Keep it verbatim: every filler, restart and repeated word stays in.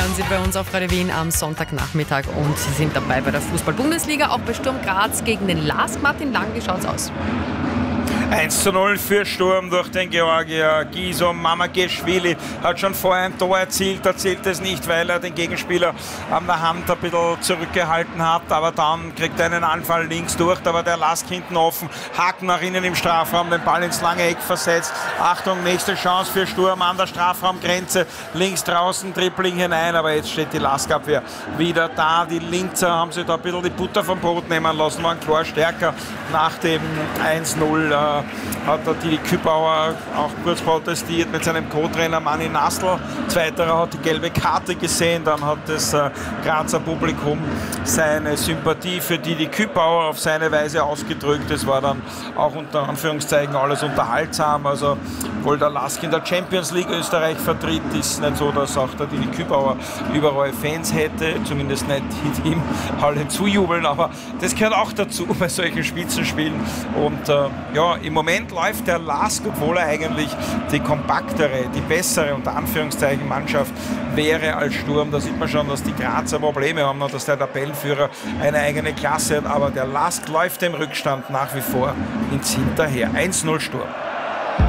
hören Sie bei uns auf Radio Wien am Sonntagnachmittag und Sie sind dabei bei der Fußball-Bundesliga, auch bei Sturm Graz gegen den LASK. Martin Lang, wie schaut's aus? eins zu null für Sturm durch den Georgier. Giso Mamageshvili hat schon vorher ein Tor erzielt, erzählt es nicht, weil er den Gegenspieler an der Hand ein bisschen zurückgehalten hat, aber dann kriegt er einen Anfall links durch, da war der LASK hinten offen, Haken nach innen im Strafraum, den Ball ins lange Eck versetzt. Achtung, nächste Chance für Sturm an der Strafraumgrenze, links draußen, Dribbling hinein, aber jetzt steht die LASK-Abwehr wieder da. Die Linzer haben sich da ein bisschen die Butter vom Brot nehmen lassen, waren klar stärker. Nach dem eins null äh, hat der Didi Kübauer auch kurz protestiert mit seinem Co-Trainer Manni Nassl. Zweiterer hat die gelbe Karte gesehen, dann hat das äh, Grazer Publikum seine Sympathie für Didi Kübauer auf seine Weise ausgedrückt. Es war dann auch unter Anführungszeichen alles unterhaltsam. Also, obwohl der LASK in der Champions League Österreich vertritt, ist es nicht so, dass auch der Didi Kübauer überall Fans hätte, zumindest nicht ihm alle zujubeln, aber das gehört auch dazu bei solchen Spitzenspielen. Und äh, ja, im Moment läuft der LASK, obwohl er eigentlich die kompaktere, die bessere unter Anführungszeichen Mannschaft wäre als Sturm. Da sieht man schon, dass die Grazer Probleme haben und dass der Tabellenführer eine eigene Klasse hat. Aber der LASK läuft dem Rückstand nach wie vor ins Hinterher. eins null Sturm.